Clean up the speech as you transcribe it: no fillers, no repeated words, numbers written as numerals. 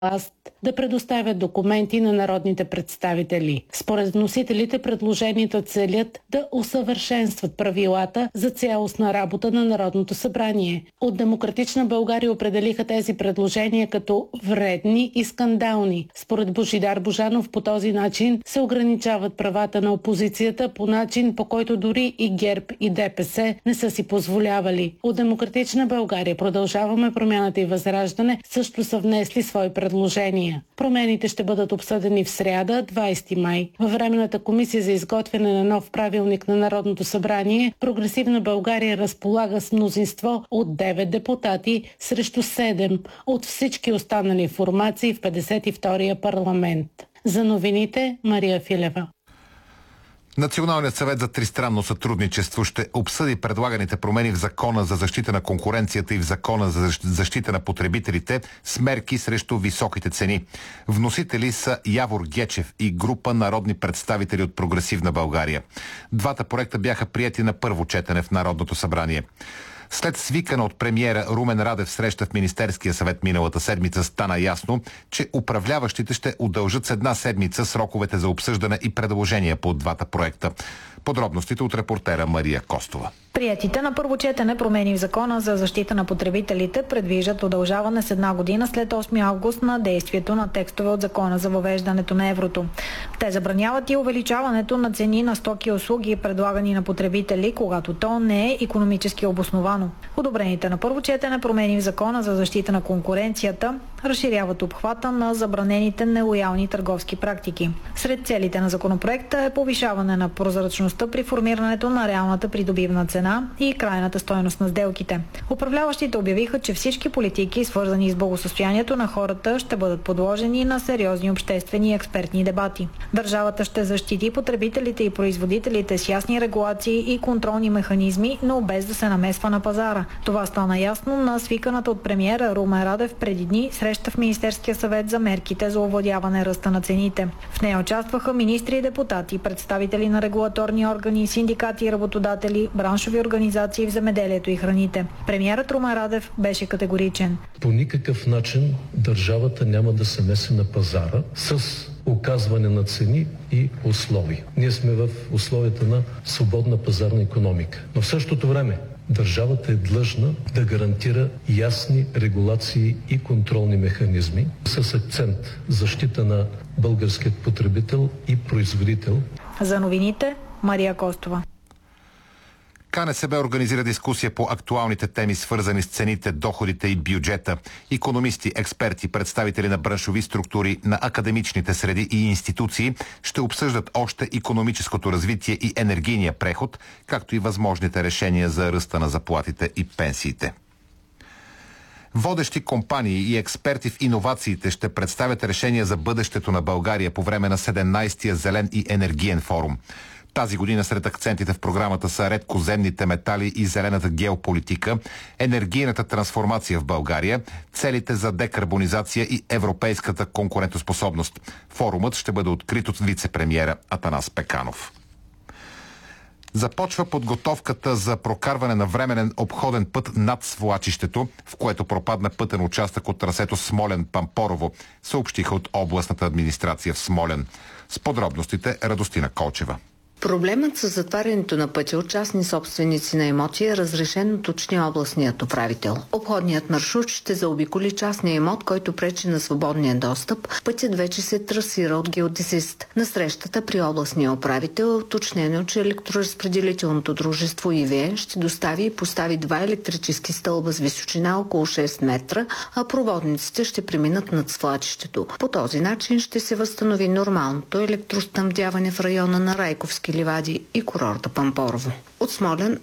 власт да предоставят документи на народните представители. Според вносителите, предложенията целят да усъвършенстват правилата за цялостна работа на Народното събрание. От Демократична България определиха тези предложения като вредни и скандални. Според Божидар Божанов, по този начин се ограничават правата на опозицията по начин, по който дори и ГЕРБ и ДПС не са си позволявали. От Демократична България, Продължаваме промяната и Възраждане също са внесли свои предложения. Промените ще бъдат обсъдени в сряда, 20 май. Във Временната комисия за изготвяне на нов правилник на Народното събрание, Прогресивна България разполага с мнозинство от 9 депутати срещу 7 от всички останали формации в 52-я парламент. За новините, Мария Филева. Националният съвет за тристранно сътрудничество ще обсъди предлаганите промени в Закона за защита на конкуренцията и в Закона за защита на потребителите с мерки срещу високите цени. Вносители са Явор Гечев и група народни представители от Прогресивна България. Двата проекта бяха приети на първо четене в Народното събрание. След свикана от премиера Румен Радев среща в Министерския съвет миналата седмица стана ясно, че управляващите ще удължат с една седмица сроковете за обсъждане и предложения по двата проекта. Подробностите от репортера Мария Костова. Приетите на първо четене промени в Закона за защита на потребителите предвиждат удължаване с една година след 8 август на действието на текстове от Закона за въвеждането на еврото. Те забраняват и увеличаването на цени на стоки и услуги, предлагани на потребители, когато то не е икономически обосновано. Одобрените на първо четене промени в Закона за защита на конкуренцията разширяват обхвата на забранените нелоялни търговски практики. Сред целите на законопроекта е повишаване на прозрачността при формирането на реалната придобивна цена и крайната стойност на сделките. Управляващите обявиха, че всички политики, свързани с благосостоянието на хората, ще бъдат подложени на сериозни обществени и експертни дебати. Държавата ще защити потребителите и производителите с ясни регулации и контролни механизми, но без да се намесва на пазара. Това стана ясно на свиканата от премиера Румен Радев преди дни среща в Министерския съвет за мерките за овладяване ръста на цените. В нея участваха министри и депутати, представители на регулаторни органи, синдикати и работодатели, браншови организации в земеделието и храните. Премиерът Румен Радев беше категоричен. По никакъв начин държавата няма да се меси на пазара с оказване на цени и условия. Ние сме в условията на свободна пазарна икономика. Но в същото време държавата е длъжна да гарантира ясни регулации и контролни механизми с акцент защита на българският потребител и производител. За новините, Мария Костова. КНСБ организира дискусия по актуалните теми, свързани с цените, доходите и бюджета. Икономисти, експерти, представители на браншови структури, на академичните среди и институции ще обсъждат още икономическото развитие и енергийния преход, както и възможните решения за ръста на заплатите и пенсиите. Водещи компании и експерти в иновациите ще представят решения за бъдещето на България по време на 17-я зелен и енергиен форум. Тази година сред акцентите в програмата са редкоземните метали и зелената геополитика, енергийната трансформация в България, целите за декарбонизация и европейската конкурентоспособност. Форумът ще бъде открит от вице-премиера Атанас Пеканов. Започва подготовката за прокарване на временен обходен път над свлачището, в което пропадна пътен участък от трасето Смолян-Пампорово, съобщиха от областната администрация в Смолян. С подробностите Радостина Колчева. Проблемът с затварянето на пътя от частни собственици на имоти е разрешен, уточни областният управител. Обходният маршрут ще заобиколи частния имот, който пречи на свободния достъп. Пътят вече се трасира от геодезист. На срещата при областния управител е уточнено, че електроразпределителното дружество ИВЕ ще достави и постави 2 електрически стълба с височина около 6 метра, а проводниците ще преминат над свлачището. По този начин ще се възстанови нормалното електроснабдяване в района на Райковски ливади и курорта Пампорово. От Смолян